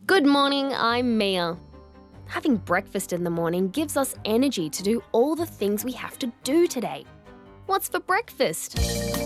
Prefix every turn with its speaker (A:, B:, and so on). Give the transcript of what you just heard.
A: Good morning, I'm Mia. Having breakfast in the morning gives us energy to do all the things we have to do today. What's for breakfast?